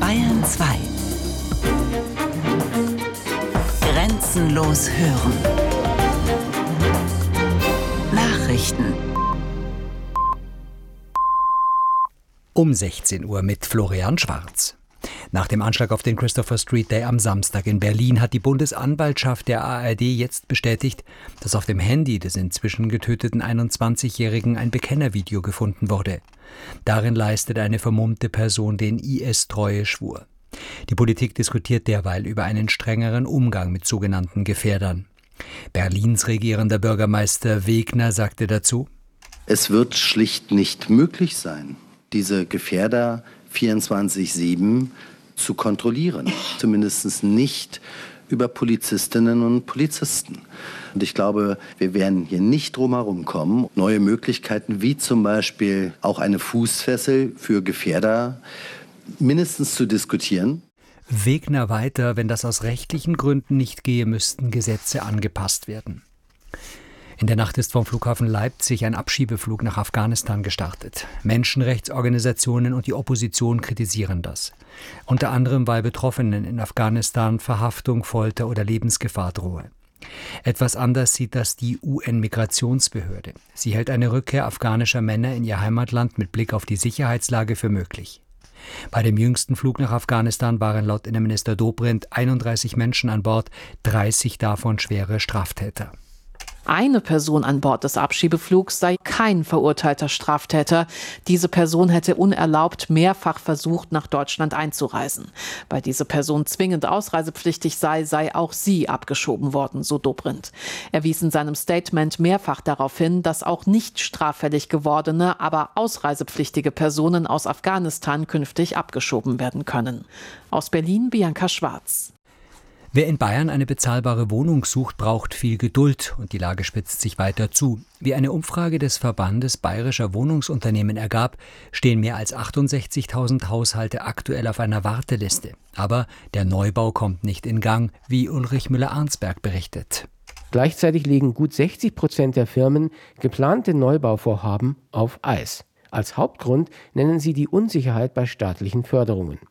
Bayern 2. Grenzenlos hören. Nachrichten. Um 16 Uhr mit Florian Schwarz. Nach dem Anschlag auf den Christopher Street Day am Samstag in Berlin hat die Bundesanwaltschaft der ARD jetzt bestätigt, dass auf dem Handy des inzwischen getöteten 21-Jährigen ein Bekennervideo gefunden wurde. Darin leistet eine vermummte Person den IS-Treue-Schwur. Die Politik diskutiert derweil über einen strengeren Umgang mit sogenannten Gefährdern. Berlins regierender Bürgermeister Wegner sagte dazu: Es wird schlicht nicht möglich sein, diese Gefährder 24/7 zu kontrollieren. Zumindest nicht über Polizistinnen und Polizisten. Und ich glaube, wir werden hier nicht drum herum kommen, neue Möglichkeiten wie zum Beispiel auch eine Fußfessel für Gefährder mindestens zu diskutieren. Wegner weiter: Wenn das aus rechtlichen Gründen nicht gehe, müssten Gesetze angepasst werden. In der Nacht ist vom Flughafen Leipzig ein Abschiebeflug nach Afghanistan gestartet. Menschenrechtsorganisationen und die Opposition kritisieren das. Unter anderem, weil Betroffenen in Afghanistan Verhaftung, Folter oder Lebensgefahr drohe. Etwas anders sieht das die UN-Migrationsbehörde. Sie hält eine Rückkehr afghanischer Männer in ihr Heimatland mit Blick auf die Sicherheitslage für möglich. Bei dem jüngsten Flug nach Afghanistan waren laut Innenminister Dobrindt 31 Menschen an Bord, 30 davon schwere Straftäter. Eine Person an Bord des Abschiebeflugs sei kein verurteilter Straftäter. Diese Person hätte unerlaubt mehrfach versucht, nach Deutschland einzureisen. Weil diese Person zwingend ausreisepflichtig sei auch sie abgeschoben worden, so Dobrindt. Er wies in seinem Statement mehrfach darauf hin, dass auch nicht straffällig gewordene, aber ausreisepflichtige Personen aus Afghanistan künftig abgeschoben werden können. Aus Berlin, Bianca Schwarz. Wer in Bayern eine bezahlbare Wohnung sucht, braucht viel Geduld und die Lage spitzt sich weiter zu. Wie eine Umfrage des Verbandes Bayerischer Wohnungsunternehmen ergab, stehen mehr als 68.000 Haushalte aktuell auf einer Warteliste. Aber der Neubau kommt nicht in Gang, wie Ulrich Müller-Arnsberg berichtet. Gleichzeitig legen gut 60% der Firmen geplante Neubauvorhaben auf Eis. Als Hauptgrund nennen sie die Unsicherheit bei staatlichen Förderungen.